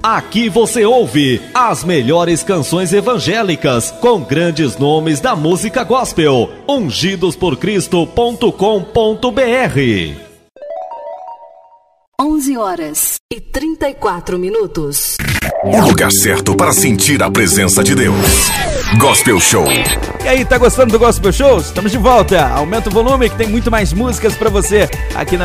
Aqui você ouve as melhores canções evangélicas com grandes nomes da música gospel. ungidosporcristo.com.br. 11h34. O lugar certo para sentir a presença de Deus. Gospel Show. E aí, tá gostando do Gospel Show? Estamos de volta. Aumenta o volume que tem muito mais músicas pra você aqui na